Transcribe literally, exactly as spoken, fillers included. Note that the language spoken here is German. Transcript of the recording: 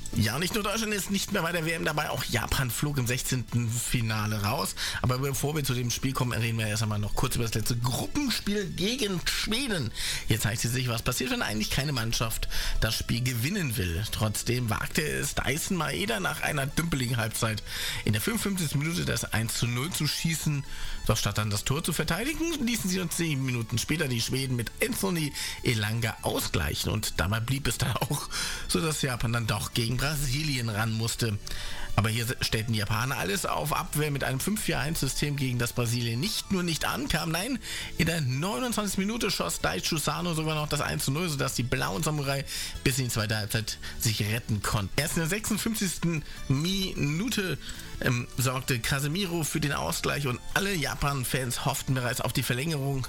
Ja, nicht nur Deutschland ist nicht mehr bei der W M dabei, auch Japan flog im sechzehnten Finale raus. Aber bevor wir zu dem Spiel kommen, reden wir erst einmal noch kurz über das letzte Gruppenspiel gegen Schweden. Hier zeigt sich, was passiert, wenn eigentlich keine Mannschaft das Spiel gewinnen will. Trotzdem wagte es Dyson Maeda nach einer dümpeligen Halbzeit in der fünfundfünfzigsten Minute das eins zu null zu schießen. Doch statt dann das Tor zu verteidigen, ließen sie uns zehn Minuten später die Schweden mit Anthony Elanga ausgleichen. Und dabei blieb es dann auch so, dass Japan dann doch gegen Brasilien ran musste. Aber hier stellten die Japaner alles auf Abwehr mit einem fünf vier eins System, gegen das Brasilien nicht nur nicht ankam, nein, in der neunundzwanzigsten Minute schoss Daichi Sano sogar noch das eins zu null, sodass die blauen Samurai bis in die zweite Halbzeit sich retten konnten. Erst in der sechsundfünfzigsten Minute ähm, sorgte Casemiro für den Ausgleich und alle Japan-Fans hofften bereits auf die Verlängerung.